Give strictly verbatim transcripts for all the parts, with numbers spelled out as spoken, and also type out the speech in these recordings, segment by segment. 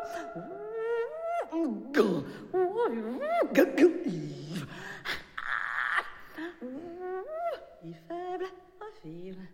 I faible, affirme.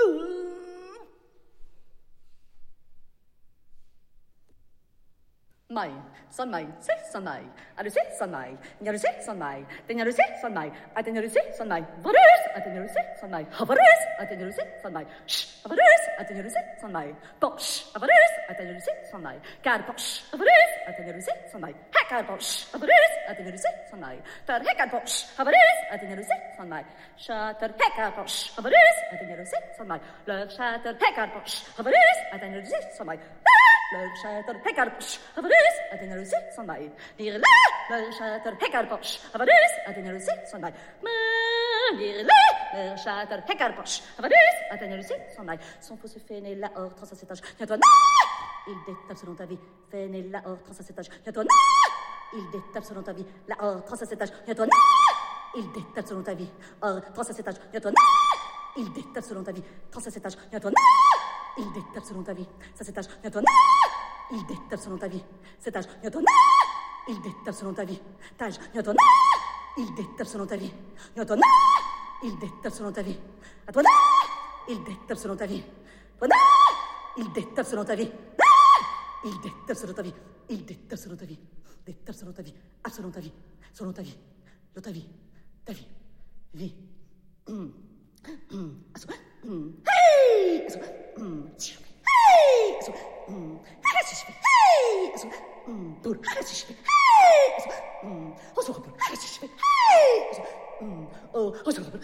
Mai, son mai, se son mai, alucé son mai, nyalucé son mai, tenyalucé son mai, atenyalucé son mai, varus, atenyalucé son mai, havarus, atenyalucé son mai, sh, havarus, atenyalucé son mai, posh, havarus, atenyalucé son mai, car posh, havarus, atenyalucé son mai, hacker posh, havarus, atenyalucé son mai, ter hacker posh, havarus, atenyalucé son mai, shatter hacker posh, havarus, atenyalucé son mai, le shatter hacker posh, havarus, atenyalucé son mai. Le chatter heckarposh, havarus, atenyalucé son mai. Dire la, le chatter heckarposh, havarus, atenyalucé son mai. Dire la, le chatter heckarposh, havarus, atenyalucé son mai. Son faux se fait né la hors, trans à cet âge. Viens-toi, non! Il détape selon ta vie. Fait né la hors, trans à cet âge. Viens-toi, non! Il détape selon ta vie. La hors, trans à cet âge. Viens-toi, non! Il détape selon ta vie. Hors, trans à cet âge. Viens-toi, non! Il détape selon ta vie. Trans à cet âge. Viens-toi, non! Il détape selon ta vie. Ça cet âge, viens-toi, non! Il détape selon ta vie. Cet âge, viens-toi, non! Il détape selon ta vie. Tage, viens-toi, non! Il détape selon ta vie. Viens-toi, non! Il détape selon ta vie. À toi, non! Il détape selon ta vie. Toi, non! Il détape selon ta vie. Non! Il détape selon ta vie. Il détape selon ta vie. Détape selon ta vie. Ah, selon ta vie. Selon ta vie. Selon ta vie. Ta vie. Vie. Hum. Hum. Hum. Hey! Hum. Hey! Hum. Hey! Hum. Dur. Hey! Hum. Oso kapur. Hey! Hum. Oh, oso kapur.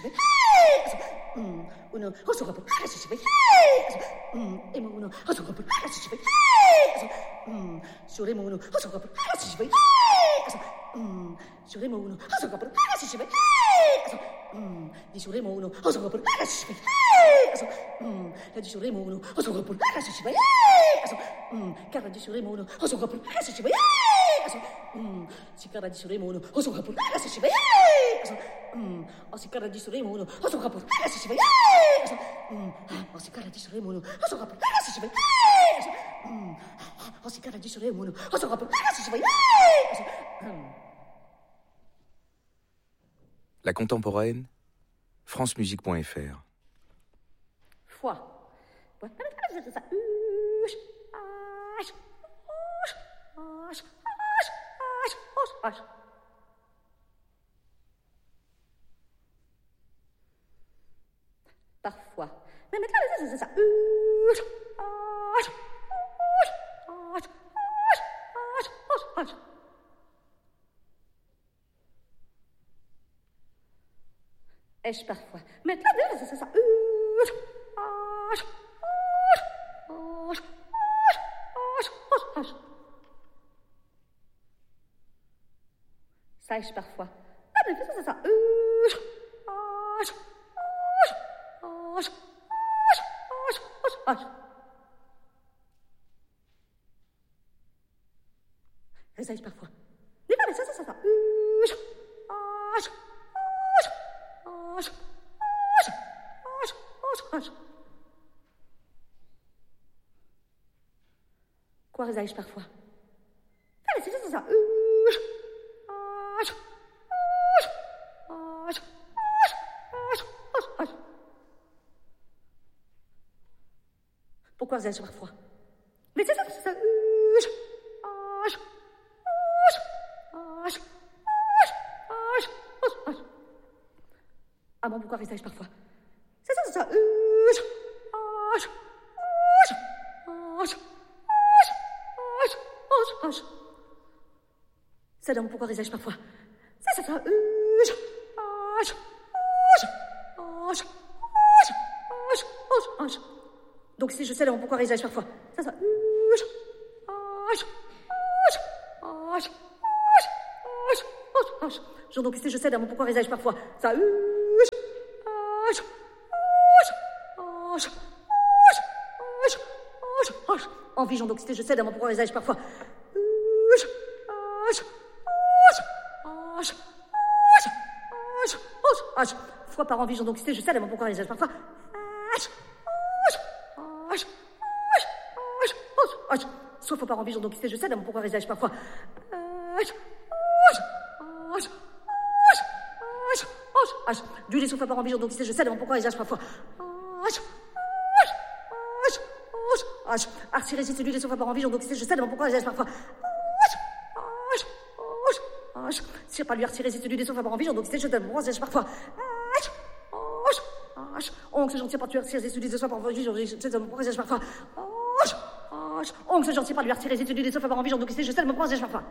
Hey! Hum. Uno, oso kapur. Hey! Hum. Emo uno, oso kapur. Hey! Hum. Suremo uno, oso kapur. Hey! Hum. Suremo uno, oso kapur. Hey! Hum. Disuremo uno, oso kapur. Hey! Hum. La disuremo uno, oso kapur. Hey! Hum. Cara disuremo uno, oso kapur. Hey! Hum. Si cara disuremo uno, oso kapur. Hey! Hum. O si cara disuremo uno, oso kapur. Hey! Hum. O si cara disuremo uno, oso kapur. Hey! Hum. O si cara disuremo uno, oso kapur. Hey! La contemporaine, francemusique point f r. Foi. Parfois. Mais maintenant, c'est ça. Est-ce parfois? Mais là, c'est ça. Ça est parfois. C'est ça. Ça est parfois. Mais pas ça, ça, ça. Quoi résaille parfois? Ah, mais c'est ça, c'est ça. Pourquoi résaille parfois? Mais c'est ça, c'est ça. Ah bon, pourquoi résaille parfois? C'est ça, c'est ça. C'est donc pourquoi résaille parfois? C'est ça, ça. Donc si je sais donc pourquoi résaille parfois? C'est ça. Genre donc si je sais donc pourquoi résaille parfois? Ça. Envie, donc si je sais donc pourquoi résaille parfois? Fois par envie, donc je sais donc pourquoi résaille parfois? Soit fois par envie, donc je sais, pourquoi réagis parfois. Du les fois par envie, donc je sais, pourquoi réagis parfois. Arti résiste du les fois par envie, donc je sais, pourquoi réagis parfois. Si pas lui arti résiste du les fois par envie, donc je sais, pourquoi réagis parfois. Oncle, c'est gentil, pas tu retires les études de soi par envie, je sais pourquoi réagis parfois. Oncle, c'est gentil, pas lui retirer les études de soi par envie, donc je sais pourquoi réagis parfois.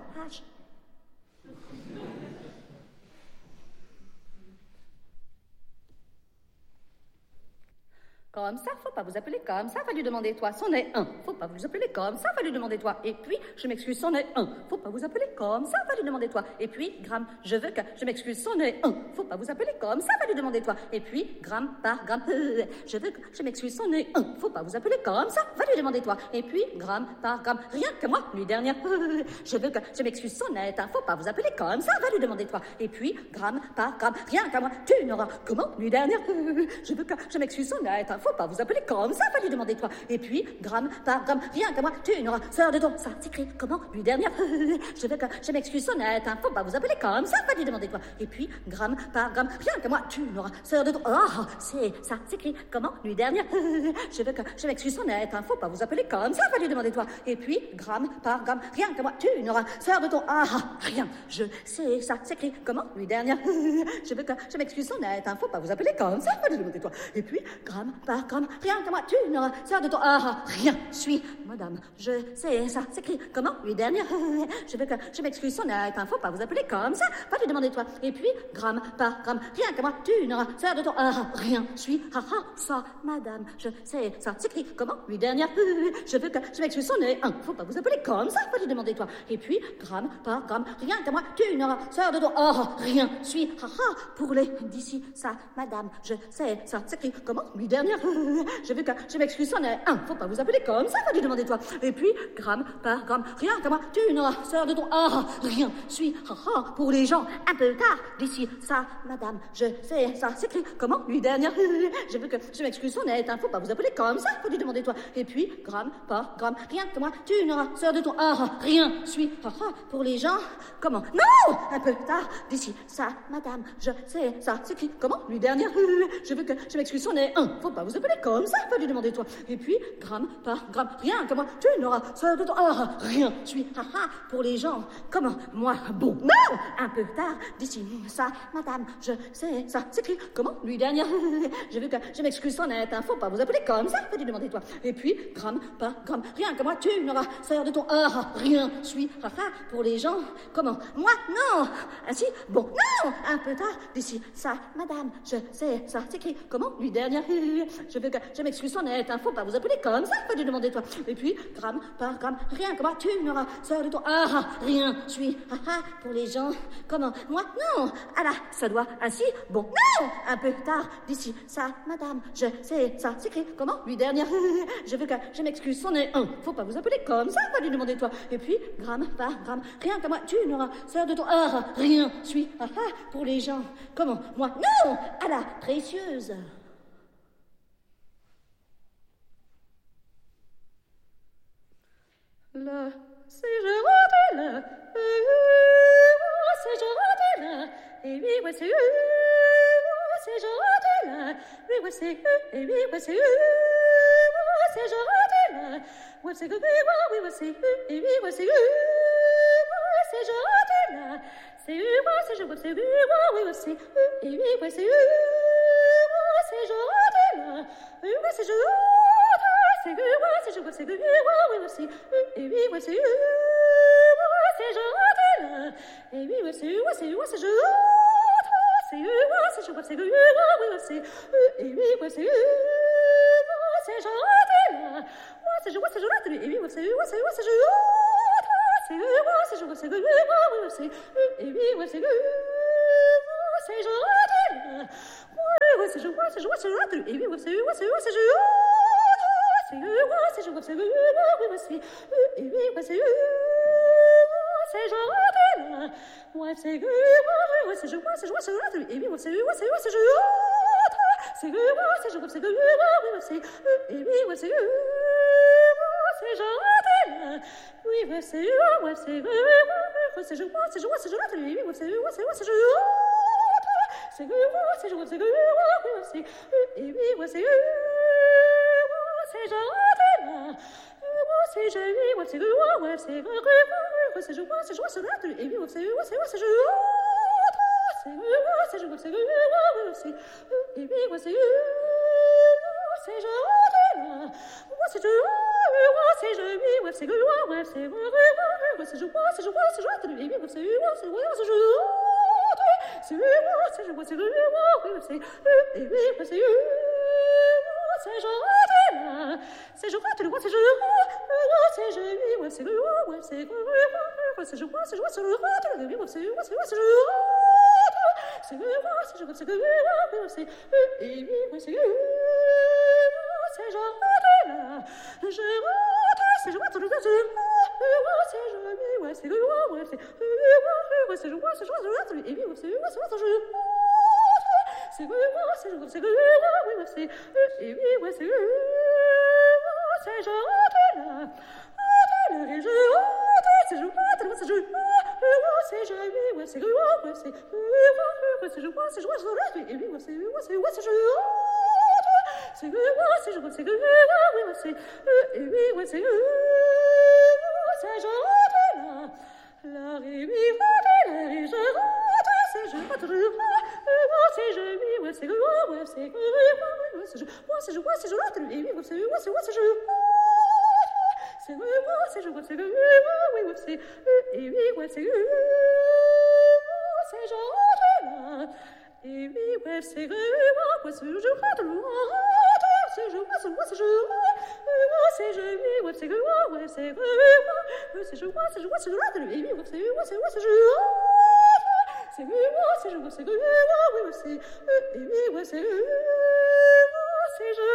Comme ça, faut pas vous appeler comme ça, va lui demander toi, c'en est un. Faut pas vous appeler comme ça, va lui demander toi. Et puis, je m'excuse, c'en est un. Faut pas vous appeler comme ça, va lui demander toi. Et puis, gramme, je veux que, je m'excuse, c'en est un. Faut pas vous appeler comme ça, va lui demander toi. Et puis, gramme par gramme, euh, je veux que, je m'excuse, c'en est un. Faut pas vous appeler comme ça, va lui demander toi. Et puis, gramme par gramme, rien que moi, nuit dernière, euh, je veux que, je m'excuse, c'en est un. Faut pas vous appeler comme ça, va lui demander toi. Et puis, gramme par gramme, rien que moi, tu n'auras, comment, nuit dernière, euh, je veux que, je m'excuse, c'en est un. Faut pas vous appeler comme ça, va lui demander toi. Et puis, gramme par gramme, rien qu'à moi, tu n'auras, sœur de ton, ça s'écrit comment, lui dernière, je veux que, je m'excuse sonnette, hein, faut pas vous appeler comme ça, va lui demander toi. Et puis, gramme par gramme, rien qu'à moi, tu n'auras, sœur de ton, oh, c'est, ça s'écrit comment, lui dernière, je veux que, je m'excuse sonnette, hein, faut pas vous appeler comme ça, va lui demander toi. Et puis, gramme par gramme, rien qu'à moi, tu n'auras, sœur de ton, ah, rien, je sais, ça s'écrit comment, lui dernière, je veux que, je m'excuse sonnette, hein, faut pas vous appeler comme ça, va lui demander toi. Et puis, gramme par gramme, rien que moi, tu n'auras, sœur de ton, ah, rien, suis, madame, je sais, ça s'écrit comment, lui dernière, je veux que, je m'excuse, sonnette, hein, faut pas vous appeler comme ça, va lui demander toi. Et puis, gramme par gramme, rien que moi, tu n'auras, sœur de ton, ah, rien, suis, ah, ah, ça, madame, je sais, ça s'écrit comment, lui dernière, je veux que, je m'excuse, sonnette, hein, faut pas vous appeler comme ça, va lui demander toi. Et puis, gramme par gramme, rien que moi, tu n'auras, sœur de ton, ah, rien, suis, ah, ah, pour les, d'ici, ça, madame, je sais, ça s'écrit comment, lui dernière, je veux que, je m'excuse, c'en est un, faut pas vous appeler comme ça, va lui demander toi. Et puis, gramme par gramme, rien que moi, tu n'auras, sœur de ton, ah, rien, suis, ah, ah, pour les gens, un peu tard, d'ici, ça, madame, je sais, ça s'écrit comment, lui dernière, je veux que, je m'excuse, c'en est un, faut pas vous appeler comme ça, va lui demander toi. Et puis, gramme par gramme, rien que moi, tu n'auras, sœur de ton, ah, rien, suis, ah, ah, pour les gens, comment, non, un peu tard, d'ici, ça, madame, je sais, ça s'écrit comment, lui dernière, je veux que, je m'excuse, c'en est un, faut pas vous appeler comme ça, va lui demander toi. Et puis, gramme par gramme, rien que moi, tu n'auras, sœur de ton, ah, rien, suis, ah, ah, pour les gens, comment, moi, bon, non, un peu tard, d'ici, ça, madame, je sais, ça s'écrit comment, lui dernière, je veux que, je m'excuse, c'en est un, faut pas vous appeler comme ça, va lui demander toi. Et puis, gramme par gramme, rien que moi, tu n'auras, sœur de ton, ah, rien, suis, ah, ah, pour les gens, comment, moi, non, ainsi, bon, non, un peu tard, d'ici, ça, madame, je sais, ça s'écrit comment, lui dernière, je veux que, je m'excuse, c'en est un, faut pas vous appeler comme ça, va lui demander toi. Et puis, gramme par gramme, rien que moi, tu n'auras, sœur de ton, ah, rien, suis, ah, ah, pour les gens, comment, moi, non, ah là, ça doit, ainsi, bon, non, un peu tard, d'ici, ça, madame, je sais, ça s'écrit comment, lui dernière, je veux que, je m'excuse, c'en est un, faut pas vous appeler comme ça, va lui demander toi. Et puis, gramme par gramme, rien que moi, tu n'auras, sœur de ton, ah, rien, suis, ah, ah, pour les gens, comment, moi, non, ah là, précieuse. Le, si je rentre là, si je rentre là, et oui, ouais, c'est eux, si je rentre là, oui, ouais, c'est eux, et oui, ouais, c'est eux, si je rentre là, ouais, c'est eux, oui, ouais, c'est eux, et oui, ouais, c'est eux, si je rentre là, c'est eux, si je rentre, c'est eux, oui, ouais, c'est eux, et oui, ouais, c'est eux, si je rentre là, oui, ouais, c'est je rentre, c'est eux, si je rentre, c'est eux, oui, ouais, c'est eux, et oui, ouais, c'est eux, si je rentre là, et oui, ouais, c'est eux, c'est eux, si je rentre, c'est eux, si je rentre, c'est eux, oui, ouais, c'est eux, et oui, ouais, c'est eux, si je rentre là, si je rentre, si je rentre, et oui, ouais, c'est eux, c'est eux, si je rentre, c'est eux, si je rentre, c'est eux, oui, ouais, c'est eux, et oui, ouais, c'est eux, si je rentre là, oui, ouais, si je rentre, si je rentre, si je rentre, et oui, ouais, c'est eux, c'est eux, si je rentre, c'est eux, si je rentre, c'est eux, oui, ouais, c'est eux, et oui, ouais, c'est eux, si je rentre là, ouais, c'est eux, ouais, si je rentre, si je rentre, si je rentre, et oui, ouais, c'est eux, c'est eux, si je rentre, c'est eux, si je rentre, c'est eux, oui, ouais, c'est eux, et oui, ouais, c'est eux, si je rentre là, C'est